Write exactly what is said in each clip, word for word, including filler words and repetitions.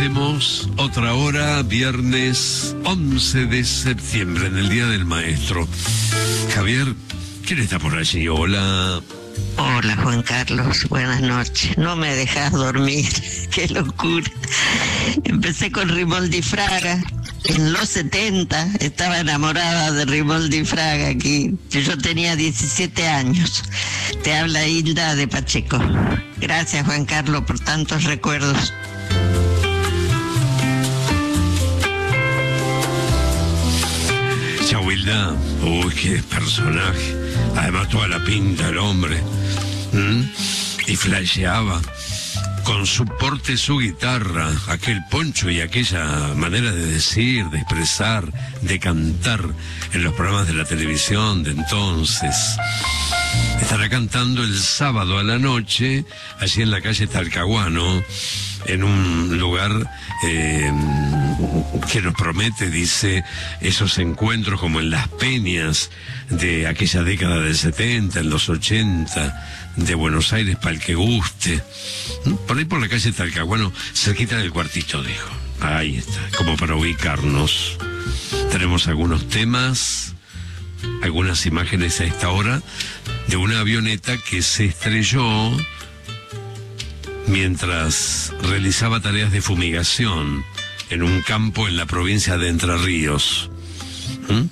hacemos otra hora, viernes once de septiembre, en el Día del Maestro. Javier, ¿quién está por allí? Hola. Hola, Juan Carlos, buenas noches. No me dejas dormir, qué locura. Empecé con Rimoldi Fraga. En los setenta estaba enamorada de Rimoldi Fraga aquí. Yo tenía diecisiete años. Te habla Hilda de Pacheco. Gracias, Juan Carlos, por tantos recuerdos. Chau, Hilda. Uy, qué personaje. Además, toda la pinta del hombre. ¿Mm? Y flasheaba. Con su porte, su guitarra, aquel poncho y aquella manera de decir, de expresar, de cantar en los programas de la televisión de entonces. Estará cantando el sábado a la noche, allí en la calle Talcahuano, en un lugar eh, que nos promete, dice, esos encuentros como en las peñas de aquella década del setenta, en los ochenta, de Buenos Aires, para el que guste. Por ahí por la calle Talcahuano, cerquita del Cuartito, dijo. Ahí está, como para ubicarnos. Tenemos algunos temas, algunas imágenes a esta hora, de una avioneta que se estrelló mientras realizaba tareas de fumigación en un campo en la provincia de Entre Ríos. ¿Mm?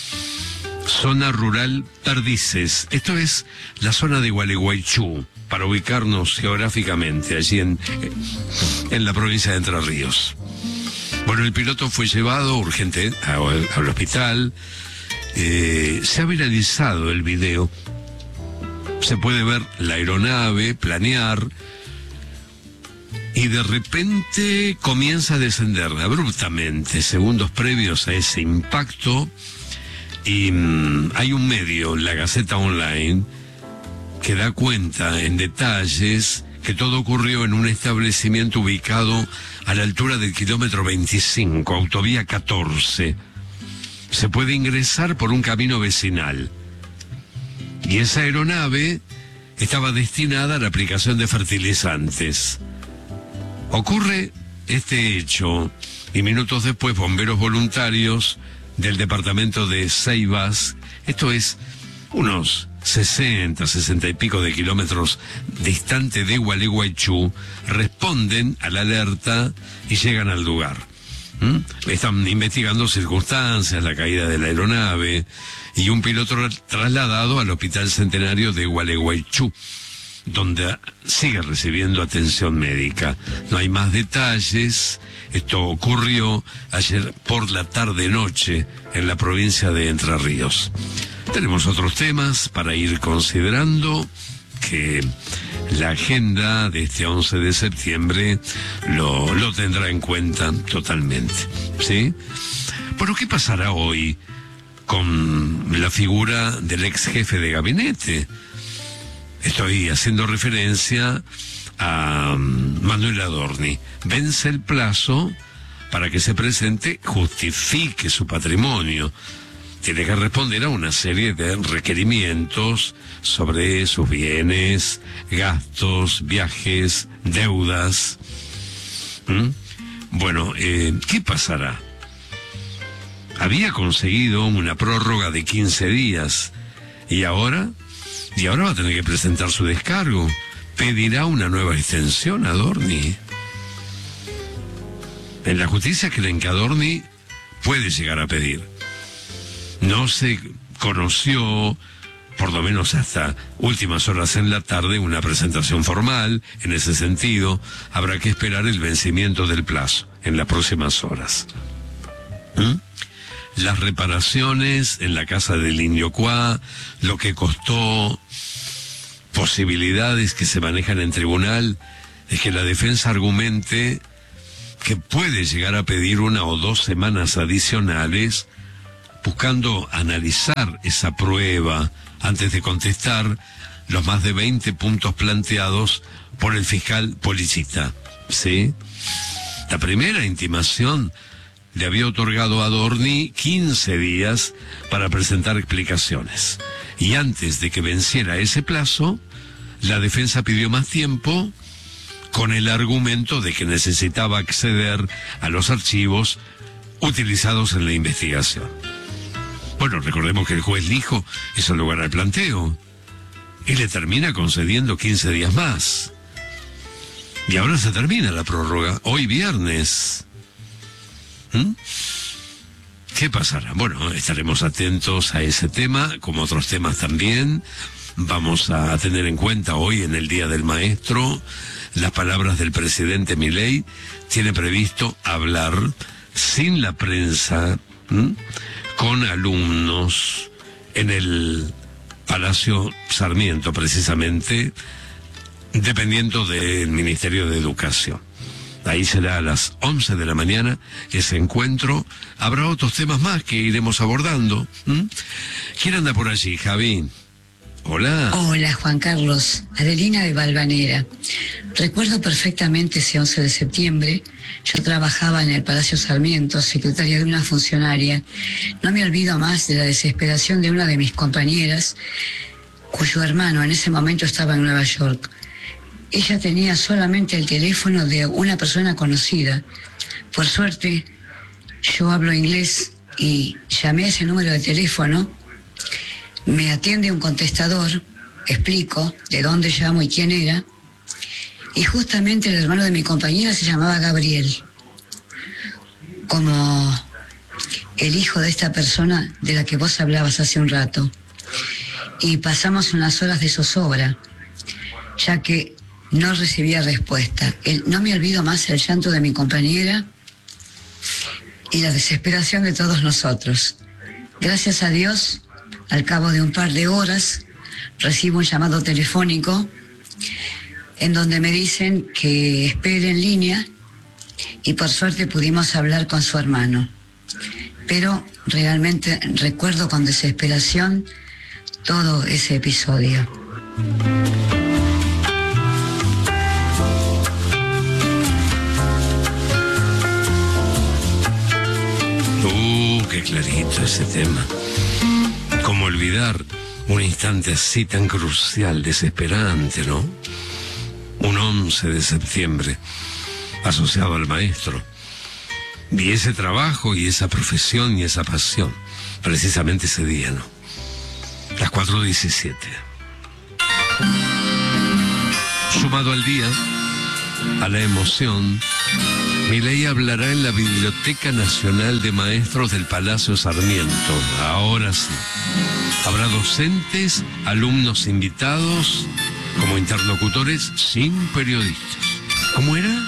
Zona rural Perdices. Esto es la zona de Gualeguaychú, para ubicarnos geográficamente, allí en, en la provincia de Entre Ríos. Bueno, el piloto fue llevado urgente a, al hospital. Eh, se ha viralizado el video. Se puede ver la aeronave planear y de repente comienza a descender abruptamente, segundos previos a ese impacto. Y mmm, hay un medio, la Gaceta Online, que da cuenta en detalles que todo ocurrió en un establecimiento ubicado a la altura del kilómetro veinticinco, autovía catorce. Se puede ingresar por un camino vecinal. Y esa aeronave estaba destinada a la aplicación de fertilizantes. Ocurre este hecho y minutos después bomberos voluntarios del departamento de Ceibas, esto es unos sesenta, sesenta y pico de kilómetros distante de Gualeguaychú, responden a la alerta y llegan al lugar. ¿Mm? Están investigando circunstancias, la caída de la aeronave y un piloto trasladado al Hospital Centenario de Gualeguaychú, donde sigue recibiendo atención médica. No hay más detalles. Esto ocurrió ayer por la tarde-noche en la provincia de Entre Ríos. Tenemos otros temas para ir considerando que la agenda de este once de septiembre lo, lo tendrá en cuenta totalmente, ¿sí? Bueno, ¿qué pasará hoy con la figura del ex jefe de gabinete? Estoy haciendo referencia a Manuel Adorni. Vence el plazo para que se presente, justifique su patrimonio. Tiene que responder a una serie de requerimientos sobre sus bienes, gastos, viajes, deudas. ¿Mm? Bueno, eh, ¿qué pasará? Había conseguido una prórroga de quince días y ahora, y ahora va a tener que presentar su descargo. ¿Pedirá una nueva extensión a Adorni? En la justicia creen que Adorni puede llegar a pedir. No se conoció, por lo menos hasta últimas horas en la tarde, una presentación formal en ese sentido. Habrá que esperar el vencimiento del plazo en las próximas horas. ¿Mm? Las reparaciones en la casa del Indio Cuá, lo que costó, posibilidades que se manejan en tribunal, es que la defensa argumente que puede llegar a pedir una o dos semanas adicionales, buscando analizar esa prueba antes de contestar los más de veinte puntos planteados por el fiscal Policita, ¿sí? La primera intimación le había otorgado a Adorni quince días para presentar explicaciones. Y antes de que venciera ese plazo, la defensa pidió más tiempo con el argumento de que necesitaba acceder a los archivos utilizados en la investigación. Bueno, recordemos que el juez dijo eso lugar al planteo y le termina concediendo quince días más. Y ahora se termina la prórroga, hoy viernes. ¿Mm? ¿Qué pasará? Bueno, estaremos atentos a ese tema, como otros temas también. Vamos a tener en cuenta hoy, en el Día del Maestro, las palabras del presidente Milei. Tiene previsto hablar sin la prensa, ¿m? con alumnos en el Palacio Sarmiento, precisamente, dependiendo del Ministerio de Educación. Ahí será a las once de la mañana ese encuentro. Habrá otros temas más que iremos abordando. ¿Mm? ¿Quién anda por allí, Javi? Hola. Hola, Juan Carlos. Adelina de Valvanera. Recuerdo perfectamente ese once de septiembre. Yo trabajaba en el Palacio Sarmiento, secretaria de una funcionaria. No me olvido más de la desesperación de una de mis compañeras, cuyo hermano en ese momento estaba en Nueva York. Ella tenía solamente el teléfono de una persona conocida. Por suerte, yo hablo inglés y llamé a ese número de teléfono. Me atiende un contestador, explico de dónde llamo y quién era. Y justamente el hermano de mi compañera se llamaba Gabriel, como el hijo de esta persona de la que vos hablabas hace un rato. Y pasamos unas horas de zozobra, ya que no recibía respuesta. El, no me olvido más el llanto de mi compañera y la desesperación de todos nosotros. Gracias a Dios, al cabo de un par de horas, recibo un llamado telefónico en donde me dicen que espere en línea y por suerte pudimos hablar con su hermano. Pero realmente recuerdo con desesperación todo ese episodio. Uh, qué clarito ese tema. ¿Cómo olvidar un instante así tan crucial, desesperante, no? Un once de septiembre, asociado al maestro. Y ese trabajo y esa profesión y esa pasión, precisamente ese día, ¿no? Las cuatro diecisiete. Sumado al día, a la emoción, Milei hablará en la Biblioteca Nacional de Maestros del Palacio Sarmiento. Ahora sí. Habrá docentes, alumnos invitados como interlocutores sin periodistas. ¿Cómo era?